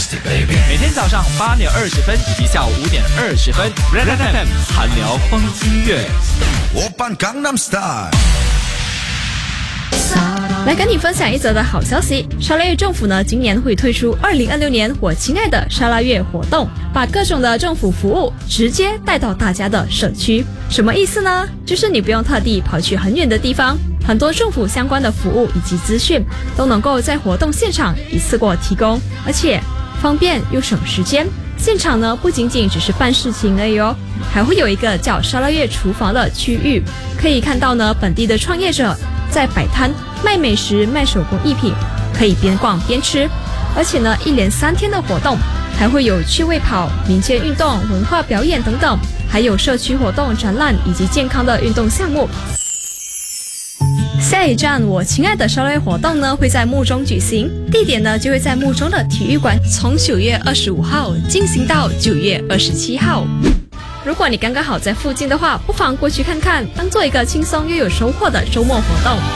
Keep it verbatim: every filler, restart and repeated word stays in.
每天早上八点二十分以及下午五点二十分 ，Red F M 韩聊风音乐。 오빤 강남스타일。 来跟你分享一则的好消息，沙拉越政府呢今年会推出二零二六年我亲爱的沙拉越活动，把各种的政府服务直接带到大家的社区。什么意思呢？就是你不用特地跑去很远的地方，很多政府相关的服务以及资讯都能够在活动现场一次过提供，而且方便又省时间。现场呢不仅仅只是办事情而已哦，还会有一个叫沙拉越厨房的区域，可以看到呢本地的创业者在摆摊卖美食卖手工艺品，可以边逛边吃。而且呢一连三天的活动还会有趣味跑、民间运动、文化表演等等，还有社区活动、展览以及健康的运动项目。下一站我亲爱的沙拉越活动呢会在木中举行，地点呢就会在木中的体育馆，从九月二十五号进行到九月二十七号。如果你刚刚好在附近的话，不妨过去看看，当做一个轻松又有收获的周末活动。